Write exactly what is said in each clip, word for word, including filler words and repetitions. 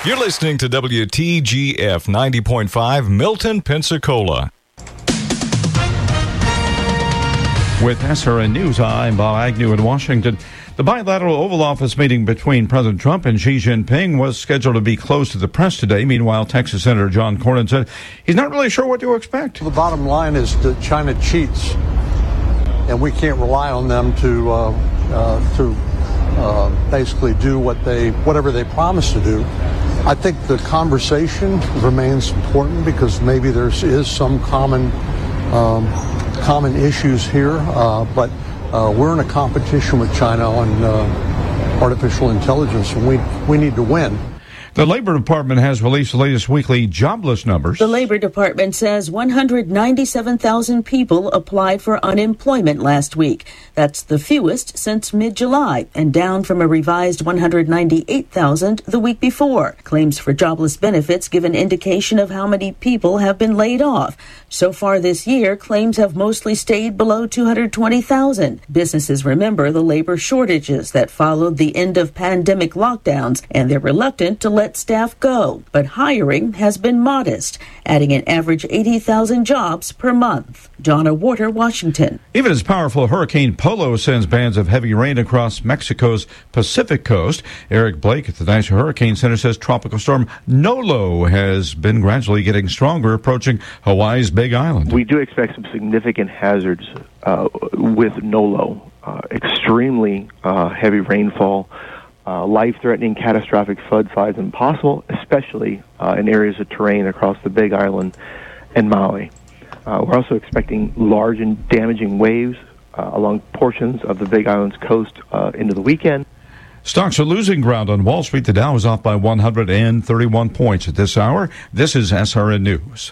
You're listening to W T G F ninety point five, Milton, Pensacola. With S R N News, I'm Bob Agnew in Washington. The bilateral Oval Office meeting between President Trump and Xi Jinping was scheduled to be closed to the press today. Meanwhile, Texas Senator John Cornyn said he's not really sure what to expect. The bottom line is that China cheats, and we can't rely on them to uh, uh, to uh, basically do what they whatever they promise to do. I think the conversation remains important because maybe there is some common um, common issues here, uh, but uh, we're in a competition with China on uh, artificial intelligence, and we we need to win. The Labor Department has released the latest weekly jobless numbers. The Labor Department says one hundred ninety-seven thousand people applied for unemployment last week. That's the fewest since mid-July and down from a revised one hundred ninety-eight thousand the week before. Claims for jobless benefits give an indication of how many people have been laid off. So far this year, claims have mostly stayed below two hundred twenty thousand. Businesses remember the labor shortages that followed the end of pandemic lockdowns, and they're reluctant to let let staff go, but hiring has been modest, adding an average eighty thousand jobs per month. Donna Warder, Washington. Even as powerful Hurricane Polo sends bands of heavy rain across Mexico's Pacific coast, Eric Blake at the National Hurricane Center says Tropical Storm Nolo has been gradually getting stronger, approaching Hawaii's Big Island. We do expect some significant hazards uh, with Nolo, uh, extremely uh, heavy rainfall, Uh, life-threatening catastrophic flood sides and possible, especially uh, in areas of terrain across the Big Island and Maui. Uh, we're also expecting large and damaging waves uh, along portions of the Big Island's coast uh, into the weekend. Stocks are losing ground on Wall Street. The Dow is off by one hundred thirty-one points at this hour. This is S R N News.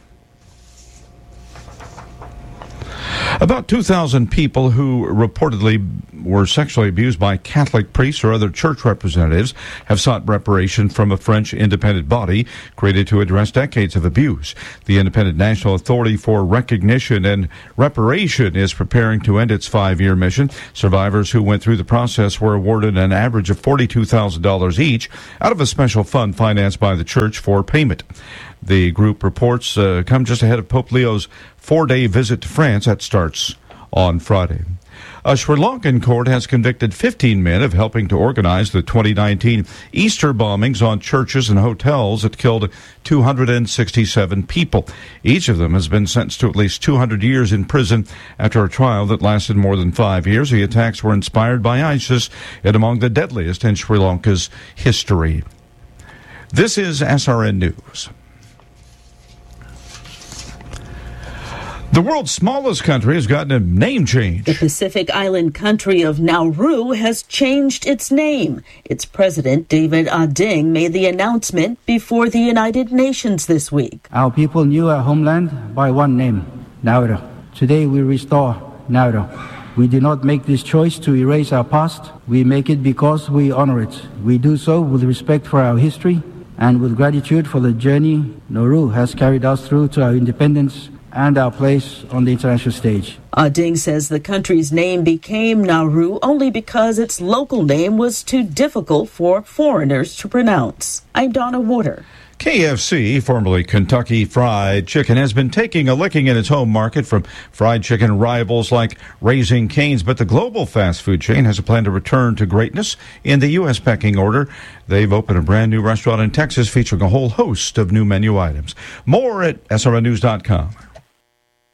About two thousand people who reportedly were sexually abused by Catholic priests or other church representatives have sought reparation from a French independent body created to address decades of abuse. The Independent National Authority for Recognition and Reparation is preparing to end its five-year mission. Survivors who went through the process were awarded an average of forty-two thousand dollars each out of a special fund financed by the church for payment. The group reports uh, come just ahead of Pope Leo's four-day visit to France that starts on Friday. A Sri Lankan court has convicted fifteen men of helping to organize the twenty nineteen Easter bombings on churches and hotels that killed two hundred sixty-seven people. Each of them has been sentenced to at least two hundred years in prison after a trial that lasted more than five years. The attacks were inspired by ISIS and among the deadliest in Sri Lanka's history. This is S R N News. The world's smallest country has gotten a name change. The Pacific island country of Nauru has changed its name. Its president, David Ading, made the announcement before the United Nations this week. Our people knew our homeland by one name, Nauru. Today we restore Nauru. We do not make this choice to erase our past. We make it because we honor it. We do so with respect for our history and with gratitude for the journey Nauru has carried us through to our independence and our place on the international stage. Ading says the country's name became Nauru only because its local name was too difficult for foreigners to pronounce. I'm Donna Warder. K F C, formerly Kentucky Fried Chicken, has been taking a licking in its home market from fried chicken rivals like Raising Cane's, but the global fast food chain has a plan to return to greatness in the U S pecking order. They've opened a brand new restaurant in Texas featuring a whole host of new menu items. More at S R N news dot com.